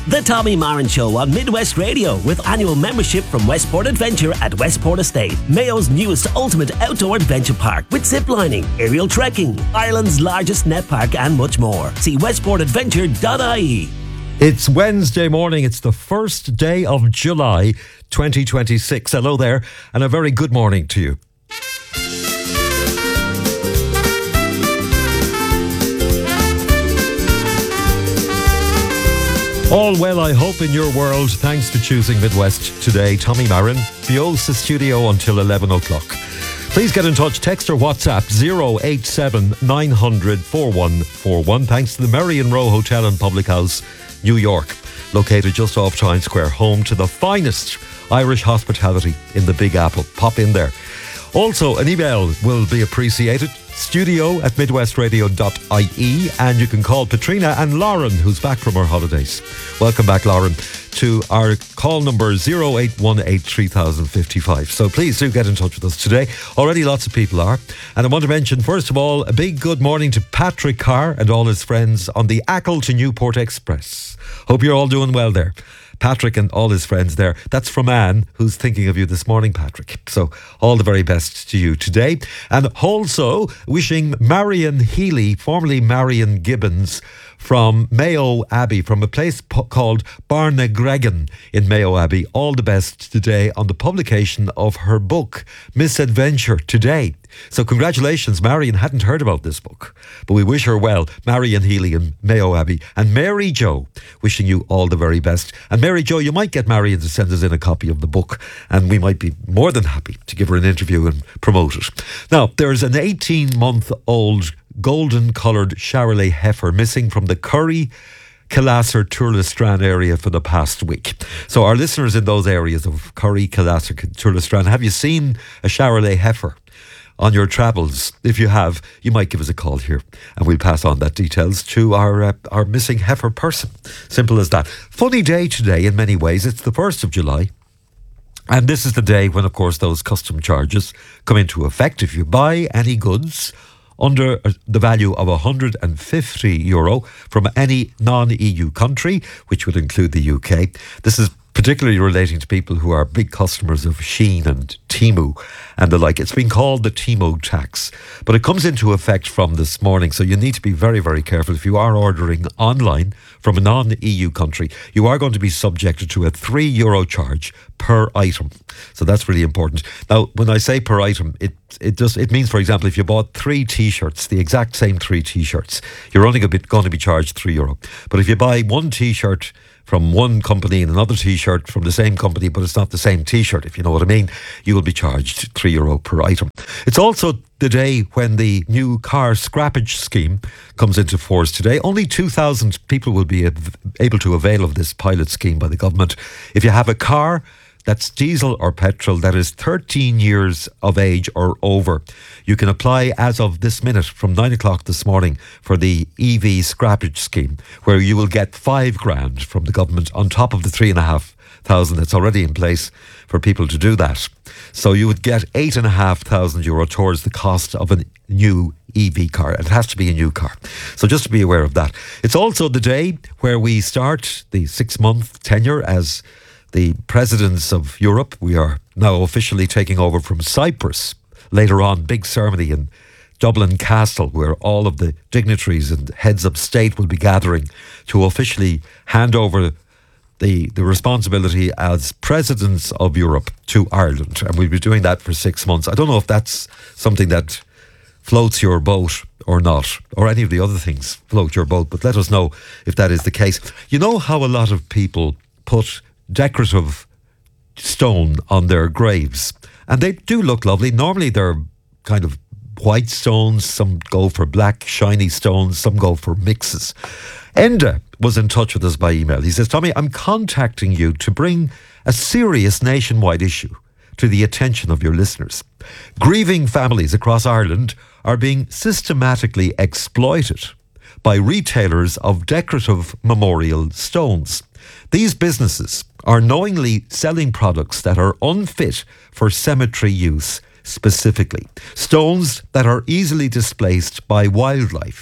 The Tommy Marin Show on Midwest Radio, with annual membership from Westport Adventure at Westport Estate, Mayo's newest ultimate outdoor adventure park with ziplining, aerial trekking, Ireland's largest net park and much more. See westportadventure.ie. It's Wednesday morning. It's the first day of July 2026. Hello there, and a very good morning to you. All well, I hope, in your world. Thanks for choosing Midwest today. Tommy Marin, Biosa Studio until 11 o'clock. Please get in touch. Text or WhatsApp 087 900 4141. Thanks to the Merrion Row Hotel and Public House, New York, located just off Times Square, home to the finest Irish hospitality in the Big Apple. Pop in there. Also, an email will be appreciated. studio@midwestradio.ie, and you can call Patrina and Lauren, who's back from her holidays. Welcome back, Lauren, to our call number 0818355. So please do get in touch with us today. Already lots of people are. And I want to mention, first of all, a big good morning to Patrick Carr and all his friends on the Achill to Newport Express. Hope you're all doing well there. Patrick and all his friends there. That's from Anne, who's thinking of you this morning, Patrick. So all the very best to you today. And also wishing Marion Healy, formerly Marion Gibbons, from Mayo Abbey, from a place called Barnagregan in Mayo Abbey, all the best today on the publication of her book, Misadventure Today. So congratulations, Marion. Hadn't heard about this book, but we wish her well. Marion Healy in Mayo Abbey. And Mary Jo, wishing you all the very best. And Mary Jo, you might get Marion to send us in a copy of the book, and we might be more than happy to give her an interview and promote it. Now, there's an 18-month-old golden-coloured Charolais heifer missing from the Curry, Killasser, Turlestran area for the past week. So our listeners in those areas of Curry, Killasser, Turlestran, have you seen a Charolais heifer on your travels? If you have, you might give us a call here and we'll pass on that details to our missing heifer person. Simple as that. Funny day today in many ways. It's the 1st of July. And this is the day when, of course, those custom charges come into effect. If you buy any goods under the value of €150 from any non-EU country, which would include the UK. This is particularly relating to people who are big customers of Shein and Temu and the like. It's been called the Temu tax, but it comes into effect from this morning. So you need to be very, very careful. If you are ordering online from a non-EU country, you are going to be subjected to a €3 charge per item. So that's really important. Now, when I say per item, it means, for example, if you bought 3 T-shirts, the exact same 3 T-shirts, you're only going to be charged €3. But if you buy one T-shirt from one company and another T-shirt from the same company, but it's not the same T-shirt, if you know what I mean, you will be charged €3 per item. It's also the day when the new car scrappage scheme comes into force today. Only 2,000 people will be able to avail of this pilot scheme by the government. If you have a car that's diesel or petrol that is 13 years of age or over, you can apply as of this minute from 9 o'clock this morning for the EV scrappage scheme, where you will get $5,000 from the government on top of the €3,500 that's already in place for people to do that. So you would get €8,500 towards the cost of a new EV car. It has to be a new car. So just to be aware of that. It's also the day where we start the 6-month tenure as the presidents of Europe. We are now officially taking over from Cyprus. Later on, big ceremony in Dublin Castle, where all of the dignitaries and heads of state will be gathering to officially hand over the responsibility as presidents of Europe to Ireland. And we'll be doing that for 6 months. I don't know if that's something that floats your boat or not, or any of the other things float your boat, but let us know if that is the case. You know how a lot of people put decorative stone on their graves, and they do look lovely. Normally they're kind of white stones, some go for black shiny stones, some go for mixes. Enda was in touch with us by email. He says, Tommy, I'm contacting you to bring a serious nationwide issue to the attention of your listeners. Grieving families across Ireland are being systematically exploited by retailers of decorative memorial stones. These businesses are knowingly selling products that are unfit for cemetery use specifically. Stones that are easily displaced by wildlife,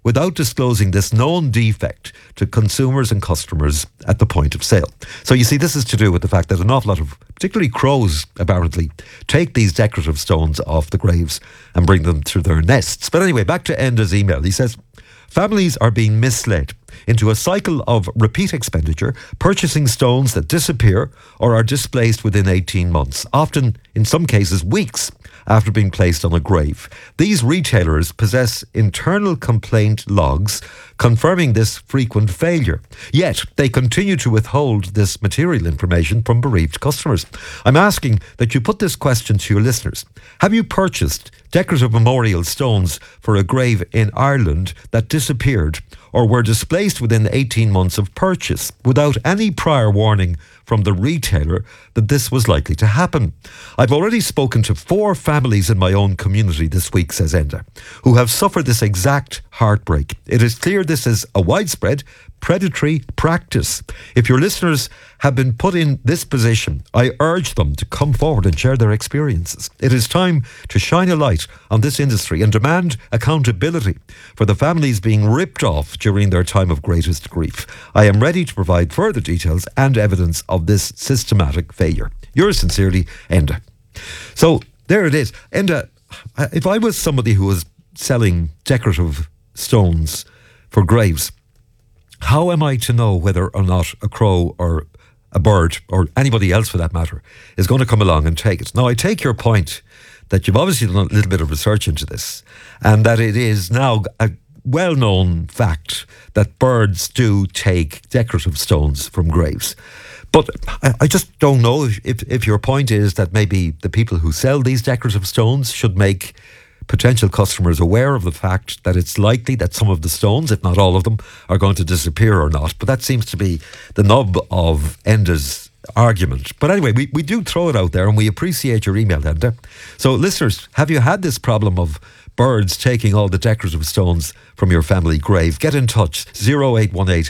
without disclosing this known defect to consumers and customers at the point of sale. So you see, this is to do with the fact that an awful lot of, particularly crows, apparently, take these decorative stones off the graves and bring them to their nests. But anyway, back to Enda's email. He says, families are being misled into a cycle of repeat expenditure, purchasing stones that disappear or are displaced within 18 months, often, in some cases, weeks after being placed on a grave. These retailers possess internal complaint logs confirming this frequent failure. Yet, they continue to withhold this material information from bereaved customers. I'm asking that you put this question to your listeners. Have you purchased decorative memorial stones for a grave in Ireland that disappeared or were displaced within 18 months of purchase without any prior warning from the retailer that this was likely to happen? I've already spoken to 4 families in my own community this week, says Enda, who have suffered this exact heartbreak. It is clear this is a widespread predatory practice. If your listeners have been put in this position, I urge them to come forward and share their experiences. It is time to shine a light on this industry and demand accountability for the families being ripped off during their time of greatest grief. I am ready to provide further details and evidence of this systematic failure. Yours sincerely, Enda. So there it is. Enda, if I was somebody who was selling decorative stones for graves, how am I to know whether or not a crow or a bird, or anybody else for that matter, is going to come along and take it? Now, I take your point that you've obviously done a little bit of research into this, and that it is now a well-known fact that birds do take decorative stones from graves. But I just don't know if your point is that maybe the people who sell these decorative stones should make potential customers aware of the fact that it's likely that some of the stones, if not all of them, are going to disappear or not. But that seems to be the nub of Enda's argument. But anyway, we do throw it out there, and we appreciate your email, Enda. So listeners, have you had this problem of birds taking all the decorative stones from your family grave? Get in touch, 0818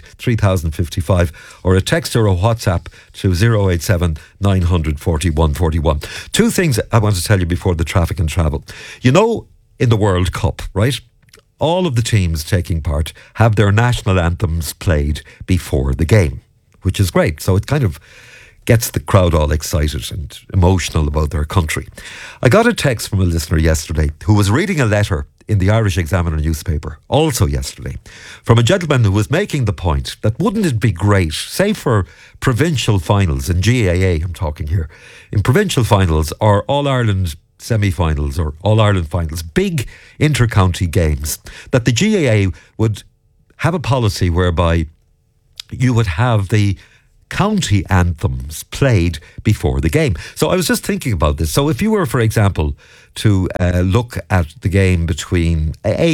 3055, or a text or a WhatsApp to 087 940 141. 2 things I want to tell you before the traffic and travel. You know, in the World Cup, right, all of the teams taking part have their national anthems played before the game, which is great. So it kind of gets the crowd all excited and emotional about their country. I got a text from a listener yesterday who was reading a letter in the Irish Examiner newspaper, also yesterday, from a gentleman who was making the point that wouldn't it be great, say for provincial finals, in GAA I'm talking here, in provincial finals or All-Ireland semi-finals or All-Ireland finals, big inter-county games, that the GAA would have a policy whereby you would have the county anthems played before the game. So I was just thinking about this. So if you were, for example, to look at the game between,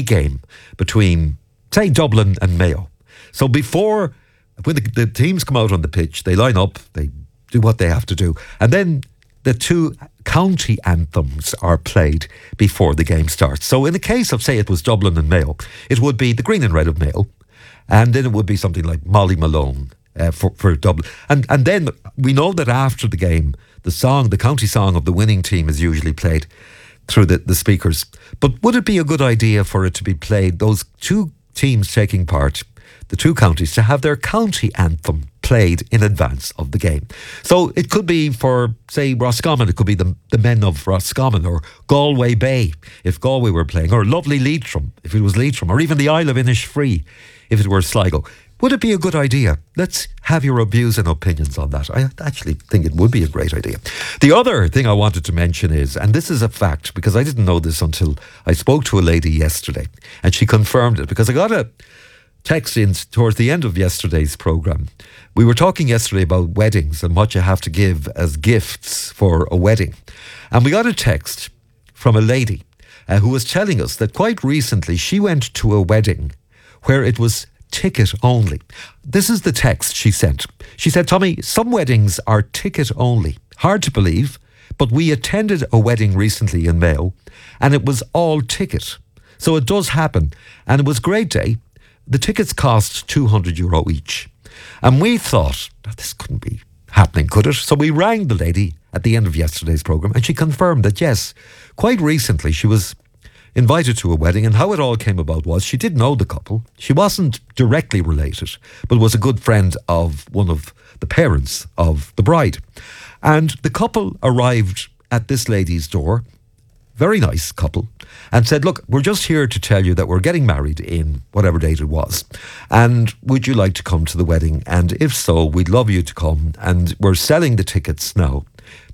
say, Dublin and Mayo. So before, when the teams come out on the pitch, they line up, they do what they have to do, and then the 2 county anthems are played before the game starts. So in the case of, say, it was Dublin and Mayo, it would be the Green and Red of Mayo, and then it would be something like Molly Malone for Dublin. And then we know that after the game, the county song of the winning team is usually played through the speakers. But would it be a good idea for it to be played, those 2 teams taking part, the 2 counties, to have their county anthem played in advance of the game? So it could be for, say, Roscommon, it could be the men of Roscommon, or Galway Bay, if Galway were playing, or lovely Leitrim, if it was Leitrim, or even the Isle of Innisfree, if it were Sligo. Would it be a good idea? Let's have your views and opinions on that. I actually think it would be a great idea. The other thing I wanted to mention is, and this is a fact, because I didn't know this until I spoke to a lady yesterday, and she confirmed it, because I got a text in towards the end of yesterday's programme. We were talking yesterday about weddings and what you have to give as gifts for a wedding. And we got a text from a lady who was telling us that quite recently she went to a wedding where it was ticket only. This is the text she sent. She said, Tommy, some weddings are ticket only. Hard to believe, but we attended a wedding recently in Mayo and it was all ticket. So it does happen. And it was a great day. The tickets cost €200 each. And we thought, this couldn't be happening, could it? So we rang the lady at the end of yesterday's programme and she confirmed that yes, quite recently she was invited to a wedding, and how it all came about was she did know the couple. She wasn't directly related, but was a good friend of one of the parents of the bride. And the couple arrived at this lady's door, very nice couple, and said, look, we're just here to tell you that we're getting married in whatever date it was, and would you like to come to the wedding? And if so, we'd love you to come, and we're selling the tickets now,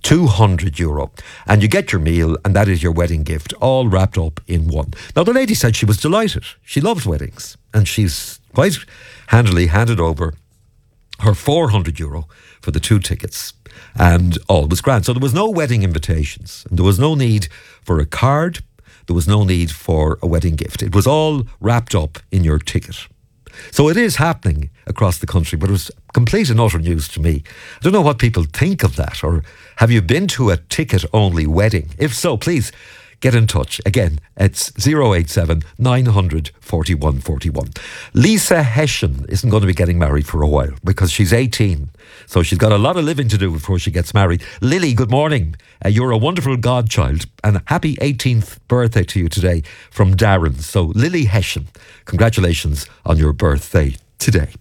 €200, and you get your meal, and that is your wedding gift, all wrapped up in one. Now, the lady said she was delighted. She loves weddings, and she's quite handily handed over her €400 for the 2 tickets, and all was grand. So there was no wedding invitations, and there was no need for a card. There was no need for a wedding gift. It was all wrapped up in your ticket. So it is happening across the country, but it was complete and utter news to me. I don't know what people think of that, or have you been to a ticket-only wedding? If so, please get in touch. Again, it's 087 900 41 41. Lisa Hessian isn't going to be getting married for a while because she's 18. So she's got a lot of living to do before she gets married. Lily, good morning. You're a wonderful godchild, and happy 18th birthday to you today from Darren. So Lily Hessian, congratulations on your birthday today.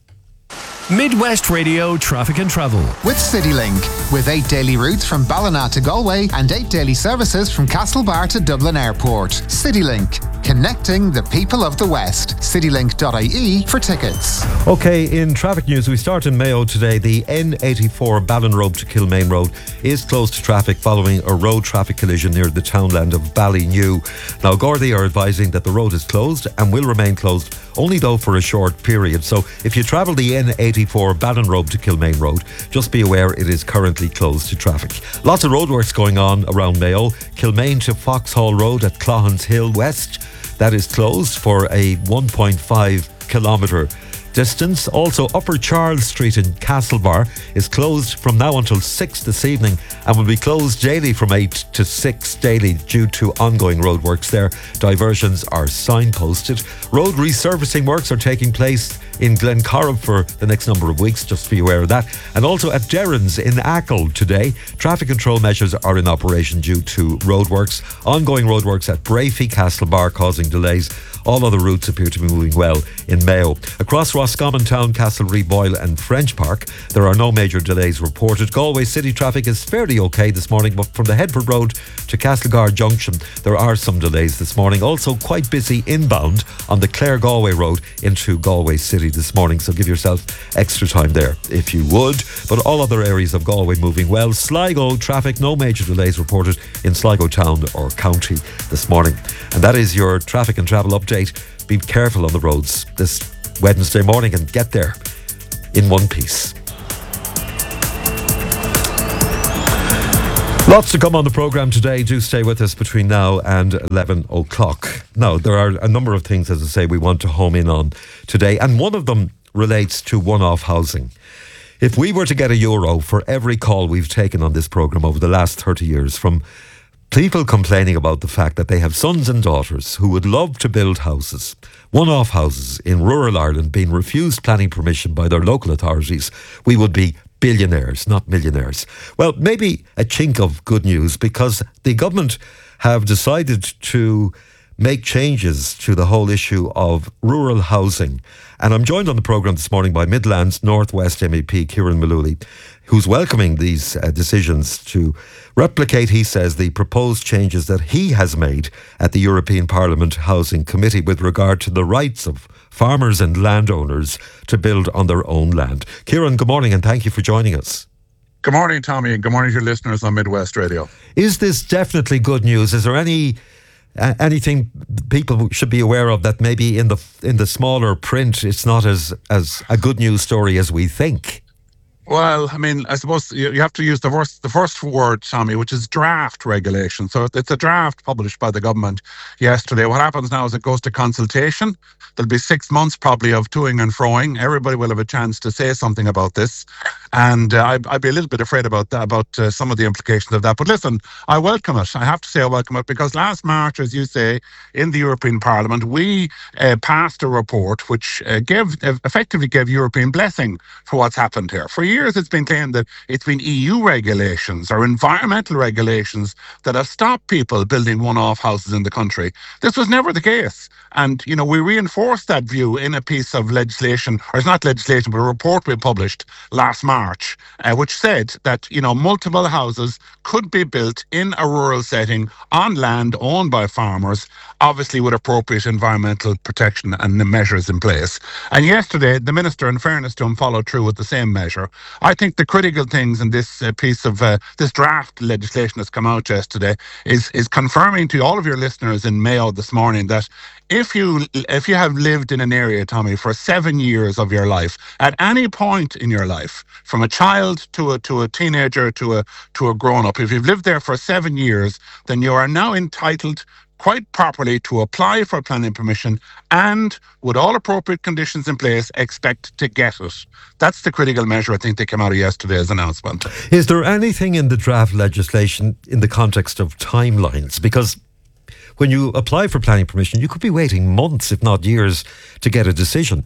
Midwest Radio Traffic and Travel with CityLink, with 8 daily routes from Ballina to Galway and 8 daily services from Castlebar to Dublin Airport. CityLink, connecting the people of the West. Citylink.ie for tickets. Okay, in traffic news, we start in Mayo today. The N84 Ballinrobe to Kilmaine Road is closed to traffic following a road traffic collision near the townland of Ballynew. Now, Gardaí are advising that the road is closed and will remain closed, only though for a short period. So if you travel the N84 Ballinrobe to Kilmaine Road, just be aware it is currently closed to traffic. Lots of roadworks going on around Mayo. Kilmaine to Foxhall Road at Clohans Hill West, that is closed for a 1.5 kilometre distance. Also, Upper Charles Street in Castlebar is closed from now until 6 this evening and will be closed daily from 8 to 6 daily due to ongoing roadworks there. Diversions are signposted. Road resurfacing works are taking place in Glencorrib for the next number of weeks, just be aware of that. And also at Derrins in Achill today, traffic control measures are in operation due to roadworks. Ongoing roadworks at Brafey, Castlebar causing delays. All other routes appear to be moving well in Mayo. Across Roscommon Town, Castlereagh, Boyle and French Park, there are no major delays reported. Galway city traffic is fairly okay this morning, but from the Headford Road to Castlegar Junction, there are some delays this morning. Also quite busy inbound on the Clare-Galway Road into Galway City this morning, so give yourself extra time there if you would. But all other areas of Galway moving well. Sligo traffic, no major delays reported in Sligo town or county this morning. And that is your traffic and travel update. Be careful on the roads this Wednesday morning and get there in one piece. Lots to come on the programme today. Do stay with us between now and 11 o'clock. Now, there are a number of things, as I say, we want to home in on today, and one of them relates to one-off housing. If we were to get €1 for every call we've taken on this programme over the last 30 years from people complaining about the fact that they have sons and daughters who would love to build houses, one-off houses in rural Ireland, being refused planning permission by their local authorities, we would be billionaires, not millionaires. Well, maybe a chink of good news, because the government have decided to make changes to the whole issue of rural housing. And I'm joined on the programme this morning by Midlands Northwest MEP Kieran Mullooly, who's welcoming these decisions to replicate, he says, the proposed changes that he has made at the European Parliament Housing Committee with regard to the rights of farmers and landowners to build on their own land. Kieran, good morning and thank you for joining us. Good morning, Tommy, and good morning to your listeners on Midwest Radio. Is this definitely good news? Is there anything people should be aware of that maybe in the smaller print it's not as a good news story as we think? Well, I mean, I suppose you have to use the first word, Tommy, which is draft regulation. So it's a draft published by the government yesterday. What happens now is it goes to consultation. There'll be 6 months probably of toing and froing. Everybody will have a chance to say something about this. And I'd be a little bit afraid about that, about some of the implications of that. But listen, I welcome it. I have to say I welcome it, because last March, as you say, in the European Parliament, we passed a report which effectively gave European blessing for what's happened here. For years, it's been claimed that it's been EU regulations or environmental regulations that have stopped people building one-off houses in the country. This was never the case. And, you know, we reinforced that view in a piece of legislation, or it's not legislation, but a report we published last March, which said that, you know, multiple houses could be built in a rural setting on land owned by farmers, obviously with appropriate environmental protection and the measures in place. And yesterday, the Minister, in fairness to him, followed through with the same measure. I think the critical things in this piece of this draft legislation that's come out yesterday is confirming to all of your listeners in Mayo this morning that if you have lived in an area, Tommy, for 7 years of your life, at any point in your life, from a child to a teenager to a grown-up, if you've lived there for 7 years, then you are now entitled quite properly to apply for planning permission and, with all appropriate conditions in place, expect to get it. That's the critical measure I think that came out of yesterday's announcement. Is there anything in the draft legislation in the context of timelines? Because when you apply for planning permission, you could be waiting months, if not years, to get a decision.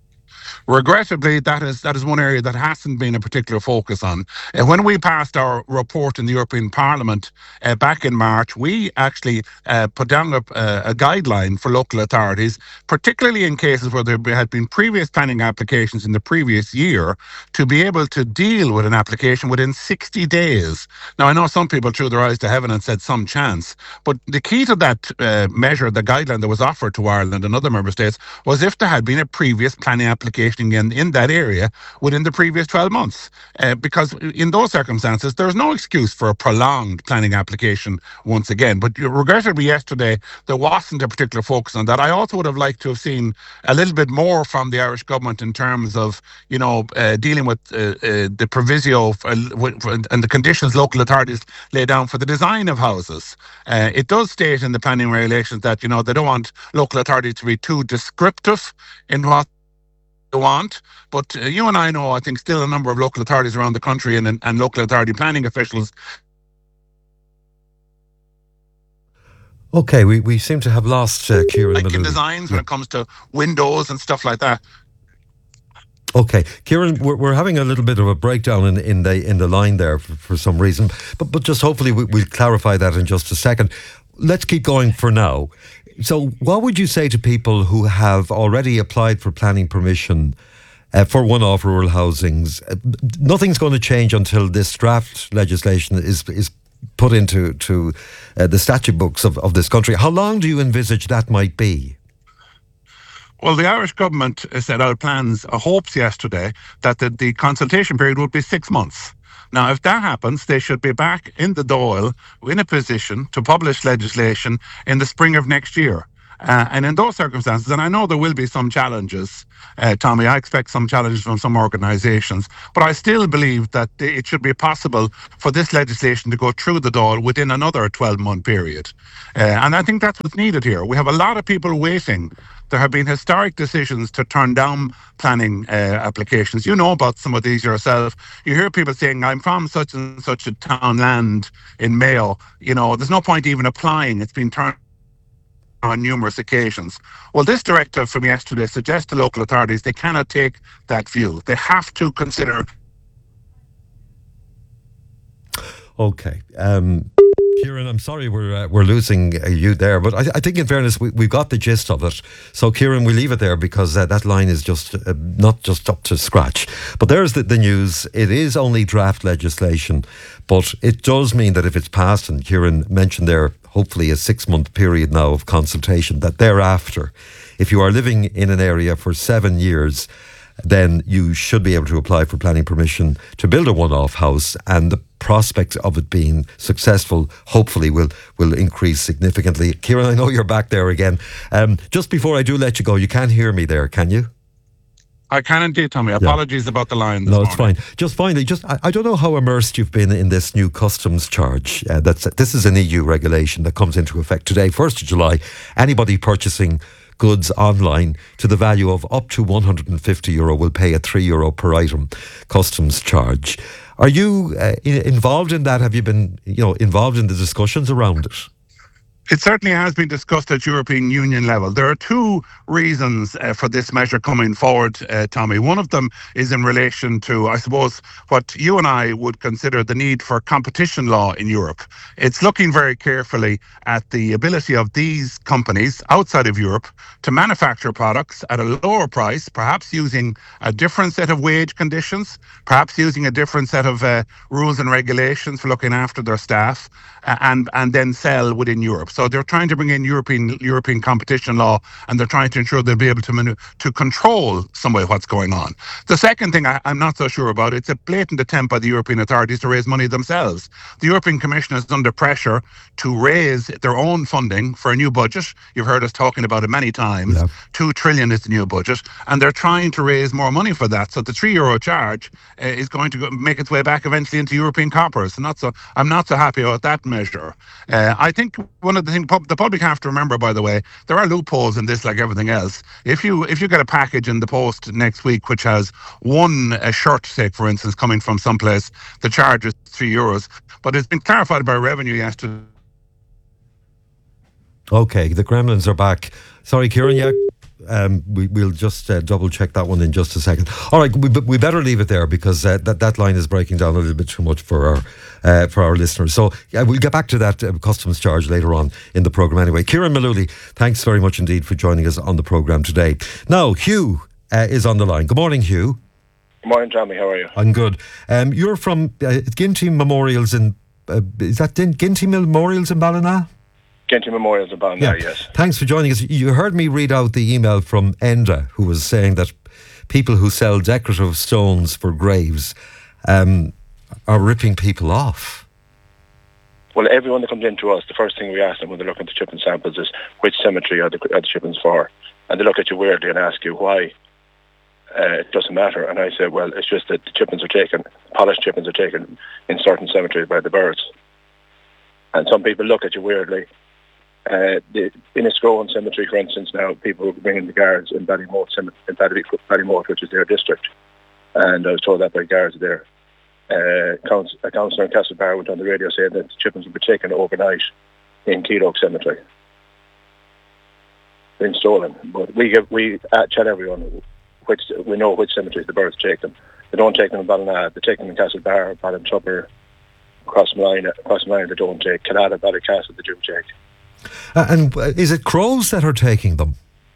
Regrettably, that is one area that hasn't been a particular focus on. When we passed our report in the European Parliament back in March, we actually put down a guideline for local authorities, particularly in cases where there had been previous planning applications in the previous year, to be able to deal with an application within 60 days. Now, I know some people threw their eyes to heaven and said some chance, but the key to that measure, the guideline that was offered to Ireland and other member states, was if there had been a previous planning application in that area within the previous 12 months. Because in those circumstances, there's no excuse for a prolonged planning application once again. But regrettably yesterday, there wasn't a particular focus on that. I also would have liked to have seen a little bit more from the Irish government in terms of, you know, dealing with the proviso and the conditions local authorities lay down for the design of houses. It does state in the planning regulations that, you know, they don't want local authorities to be too descriptive in what want, but you and I know, I think, still a number of local authorities around the country and local authority planning officials. Okay, we seem to have lost Kieran. Like in designs when it comes to windows and stuff like that. Okay, Kieran, we're having a little bit of a breakdown in the line there for some reason, but just hopefully we'll clarify that in just a second. Let's keep going for now. So what would you say to people who have already applied for planning permission for one-off rural housings? Nothing's going to change until this draft legislation is put into the statute books of this country. How long do you envisage that might be? Well, the Irish government set out plans, hopes yesterday, that the consultation period would be 6 months. Now, if that happens, they should be back in the Dáil in a position to publish legislation in the spring of next year. And in those circumstances, and I know there will be some challenges, Tommy, I expect some challenges from some organisations, but I still believe that it should be possible for this legislation to go through the Dáil within another 12-month period. And I think that's what's needed here. We have a lot of people waiting. There have been historic decisions to turn down planning applications. You know about some of these yourself. You hear people saying, I'm from such and such a town land in Mayo. You know, there's no point even applying. It's been turned on numerous occasions. Well, this directive from yesterday suggests to local authorities they cannot take that view. They have to consider. Okay. Kieran, I'm sorry we're losing you there, but I think in fairness we've got the gist of it. So Kieran, we leave it there because that line is just not just up to scratch. But there's the news. It is only draft legislation, but it does mean that if it's passed, and Kieran mentioned there, hopefully a 6-month period now of consultation, that thereafter, if you are living in an area for 7 years, then you should be able to apply for planning permission to build a one-off house, and the prospect of it being successful hopefully will increase significantly. Kieran, I know you're back there again. Just before I do let you go, you can't hear me there, can you? I can indeed, Tommy. Apologies about the line this morning. No, it's fine. Just finally, I don't know how immersed you've been in this new customs charge. This is an EU regulation that comes into effect today, 1st of July. Anybody purchasing goods online to the value of up to €150 will pay a €3 per item customs charge. Are you involved in that? Have you been involved in the discussions around it? It certainly has been discussed at European Union level. There are two reasons for this measure coming forward, Tommy. One of them is in relation to, I suppose, what you and I would consider the need for competition law in Europe. It's looking very carefully at the ability of these companies outside of Europe to manufacture products at a lower price, perhaps using a different set of wage conditions, perhaps using a different set of rules and regulations for looking after their staff, and then sell within Europe. So they're trying to bring in European competition law, and they're trying to ensure they'll be able to control some way what's going on. The second thing I'm not so sure about, it's a blatant attempt by the European authorities to raise money themselves. The European Commission is under pressure to raise their own funding for a new budget. You've heard us talking about it many times. Yeah. 2 trillion is the new budget, and they're trying to raise more money for that. So the €3 charge is going to make its way back eventually into European coppers. I'm not so happy about that measure. I think one of the things the public have to remember, by the way, there are loopholes in this like everything else. If you get a package in the post next week which has one shirt, say for instance, coming from someplace, the charge is €3. But it's been clarified by Revenue yesterday. Okay, the Gremlins are back. Sorry, Kieran, yeah. We'll just double check that one in just a second. All right, we better leave it there because that line is breaking down a little bit too much for our listeners. So yeah, we'll get back to that customs charge later on in the programme anyway. Kieran Mullooly, thanks very much indeed for joining us on the programme today. Now, Hugh is on the line. Good morning, Hugh. Good morning, Tommy. How are you? I'm good. You're from Ginty Memorials in... is that Ginty Memorials in Ballina? Ginty Memorials in Ballina, yes. Thanks for joining us. You heard me read out the email from Enda, who was saying that people who sell decorative stones for graves are ripping people off. Well, everyone that comes in to us, the first thing we ask them when they're looking to chipping samples is which cemetery are the chippings for? And they look at you weirdly and ask you why. It doesn't matter. And I say, well, it's just that the chippings are taken, polished chippings are taken in certain cemeteries by the birds. And some people look at you weirdly. In a Scrowan cemetery, for instance, now people bring in the guards in Ballymote, which is their district. And I was told that by guards there. A councillor in Castlebar went on the radio saying that the chippings would be taken overnight in Keeloke Cemetery. Been stolen. But we tell everyone we know which cemeteries the birds take them. They don't take them in Ballina, they take them in Castlebar, Ballintrubber, Crossmline they don't take. Canada, Ballycastle they do take. And is it crows that are taking them?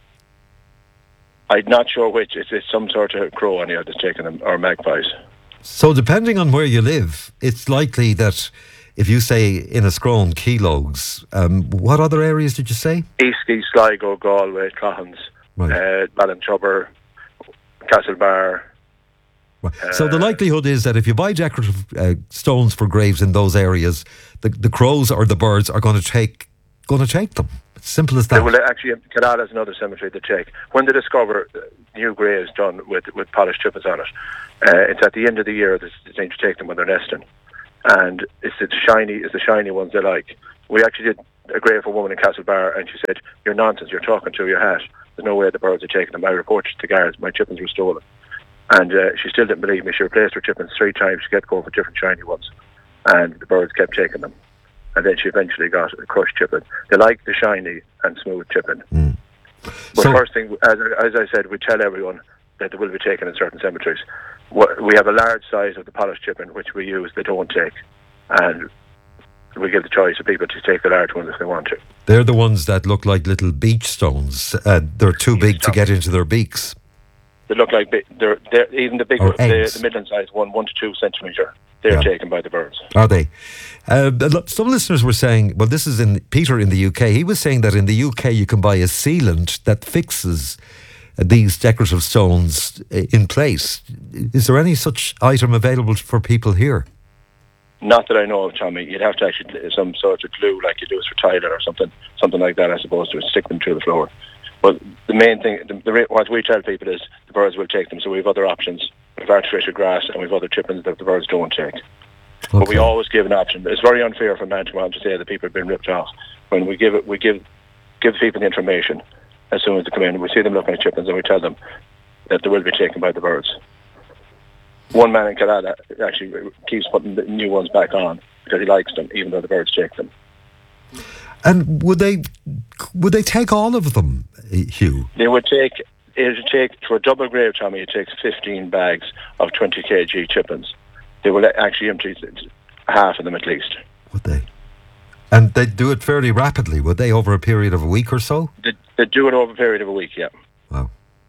I'm not sure which. It's some sort of crow anyhow that's taking them, or magpies. So depending on where you live, it's likely that if you say in a Scrone, Keelogues, what other areas did you say? Eastleigh, Sligo, Galway, Clohans, right. Ballintrubber, Castlebar. Right. So the likelihood is that if you buy decorative stones for graves in those areas, the crows or the birds are going to take them. It's simple as that. Well, actually, Canada is another cemetery they take. When they discover new graves done with polished chippings on it, it's at the end of the year they seem to take them when they're nesting, and it's the shiny ones they like. We actually did a grave for a woman in Castlebar, and she said, "You're nonsense. You're talking to your hat. There's no way the birds are taking them. I reported to the guards. My chippings were stolen." And she still didn't believe me. She replaced her chippings 3 times. She kept going for different shiny ones, and the birds kept taking them. And then she eventually got a crushed chipping. They like the shiny and smooth chipping. Mm. But first thing, as I said, we tell everyone that they will be taken in certain cemeteries. We have a large size of the polished chipping, which we use, they don't take. And we give the choice of people to take the large ones if they want to. They're the ones that look like little beach stones. They're too big to get into their beaks. They look like, they're even the bigger, the middle-sized one, 1 to 2 centimetre. They're taken by the birds. Are they? Some listeners were saying, well, this is Peter in the UK. He was saying that in the UK you can buy a sealant that fixes these decorative stones in place. Is there any such item available for people here? Not that I know of, Tommy. You'd have to actually some sort of glue like you do for tiling or something like that, I suppose, to stick them to the floor. But the main thing, what we tell people is the birds will take them, so we have other options. We have artificial grass and we have other chippings that the birds don't take. Okay. But we always give an option. It's very unfair for man to say that people have been ripped off. When we give people the information, as soon as they come in. We see them looking at chickens and we tell them that they will be taken by the birds. One man in Killala actually keeps putting the new ones back on because he likes them, even though the birds take them. And would they take all of them, Hugh? It would take for a double grave, Tommy, it takes 15 bags of 20 kg chippings. They will actually empty half of them at least. Would they? And they'd do it fairly rapidly, would they, over a period of a week or so? They'd do it over a period of a week, yeah. Wow.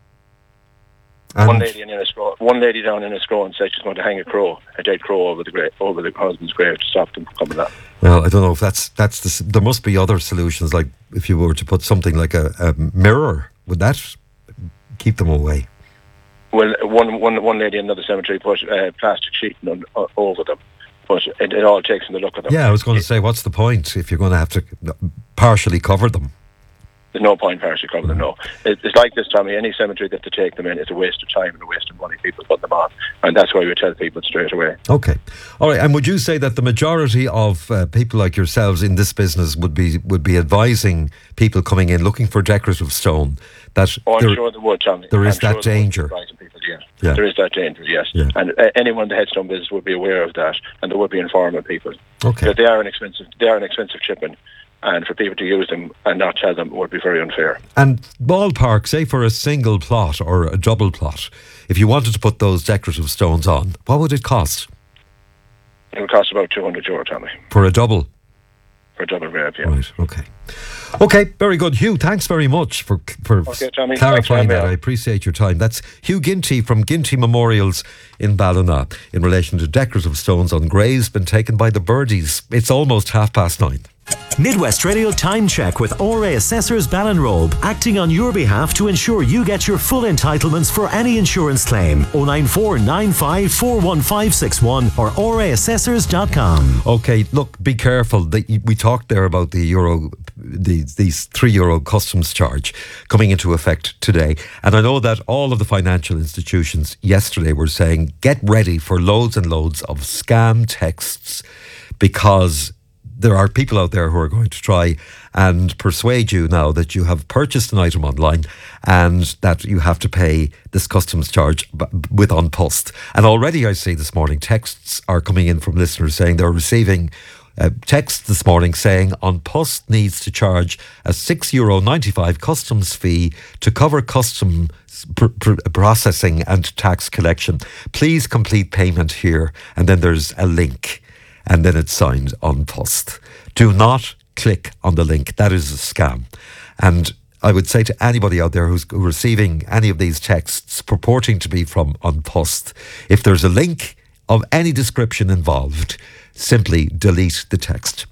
One lady down in Enniscrone said she's going to hang a dead crow over the husband's grave to stop them from coming up. Well, I don't know if that's there must be other solutions, like if you were to put something like a mirror, would that keep them away? Well, one lady in another cemetery put plastic sheeting over them, but it all takes in the look of them. Yeah, I was going to say, what's the point if you're going to have to partially cover them? There's no point partially covering them, no. It's like this, Tommy. Any cemetery that to take them in is a waste of time and a waste of money. People put them on, and that's why we tell people straight away. Okay, all right. And would you say that the majority of people like yourselves in this business would be advising people coming in looking for decorative stone that? Oh, I'm sure they would, Tommy. There is that danger. Yeah. There is that danger, yes. Yeah. And anyone in the headstone business would be aware of that, and they would be informing people. Okay. That they are an expensive chipping. And for people to use them and not tell them would be very unfair. And ballpark, say for a single plot or a double plot, if you wanted to put those decorative stones on, what would it cost? It would cost about €200, Tommy. For a double? For a double grave, yeah. Right, okay, very good. Hugh, thanks very much for clarifying that. I appreciate your time. That's Hugh Ginty from Ginty Memorials in Ballina in relation to decorative stones on graves been taken by the birdies. It's almost 9:30. Midwest Radio Time Check with ORA Assessors Ballinrobe, acting on your behalf to ensure you get your full entitlements for any insurance claim. 094 95 41561 or oraassessors.com. Okay, look, be careful. We talked there about the these €3 customs charge coming into effect today. And I know that all of the financial institutions yesterday were saying, get ready for loads and loads of scam texts, because there are people out there who are going to try and persuade you now that you have purchased an item online and that you have to pay this customs charge with An Post. And already I see this morning texts are coming in from listeners saying they're receiving texts this morning saying An Post needs to charge a €6.95 customs fee to cover customs processing and tax collection. Please complete payment here. And then there's a link. And then it's signed An Post. Do not click on the link. That is a scam. And I would say to anybody out there who's receiving any of these texts purporting to be from An Post, if there's a link of any description involved, simply delete the text.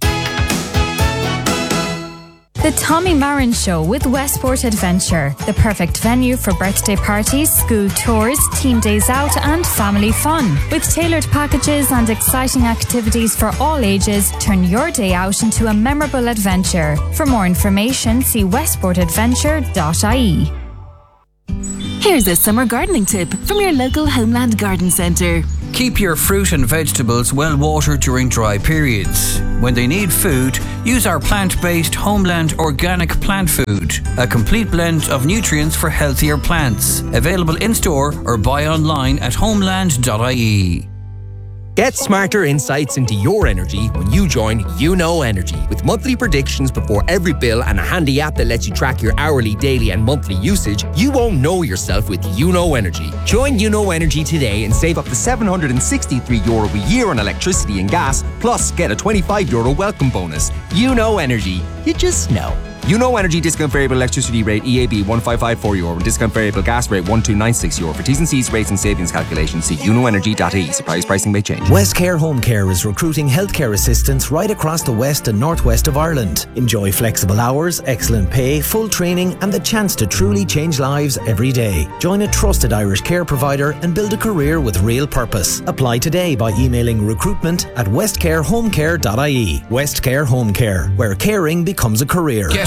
The Tommy Marin Show with Westport Adventure, the perfect venue for birthday parties, school tours, team days out and family fun. With tailored packages and exciting activities for all ages, turn your day out into a memorable adventure. For more information, see westportadventure.ie. Here's a summer gardening tip from your local Homeland Garden Centre. Keep your fruit and vegetables well watered during dry periods. When they need food, use our plant-based Homeland Organic Plant Food, a complete blend of nutrients for healthier plants. Available in-store or buy online at homeland.ie. Get smarter insights into your energy when you join YouKnow Energy. With monthly predictions before every bill and a handy app that lets you track your hourly, daily and monthly usage, you won't know yourself with YouKnow Energy. Join YouKnow Energy today and save up to €763 a year on electricity and gas, plus get a €25 welcome bonus. YouKnow Energy. You just know. YouKnow Energy discount variable electricity rate EAB €1554 and discount variable gas rate €1296. For T's and C's rates and savings calculations, see YouKnowEnergy.ie. Surprise pricing may change. Westcare Home Care is recruiting healthcare assistants right across the west and northwest of Ireland. Enjoy flexible hours, excellent pay, full training and the chance to truly change lives every day. Join a trusted Irish care provider and build a career with real purpose. Apply today by emailing recruitment@westcarehomecare.ie. Westcare Home Care, where caring becomes a career. Get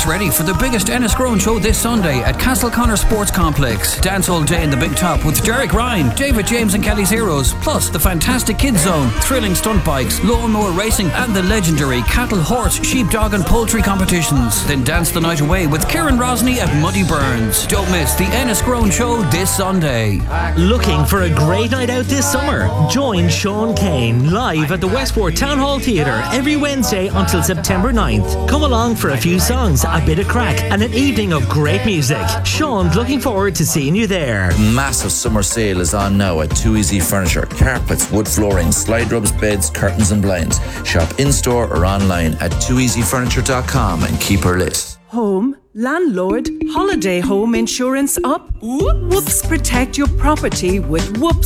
ready for the biggest Enniscrone show this Sunday at Castleconnor Sports Complex. Dance all day in the Big Top with Derek Ryan, David James and Kelly's Heroes, plus the fantastic Kids Zone, thrilling stunt bikes, lawnmower racing and the legendary cattle, horse, sheep, dog and poultry competitions. Then dance the night away with Kieran Rosny at Muddy Burns. Don't miss the Enniscrone show this Sunday. Looking for a great night out this summer? Join Sean Kane live at the Westport Town Hall Theatre every Wednesday until September 9th. Come along for a few songs, a bit of crack and an evening of great music. Sean's looking forward to seeing you there. Massive summer sale is on now at Too Easy Furniture. Carpets, wood flooring, slide rubs, beds, curtains and blinds. Shop in-store or online at tooeasyfurniture.com and keep her list. Home, landlord, holiday home insurance up? Whoops, protect your property with Whoops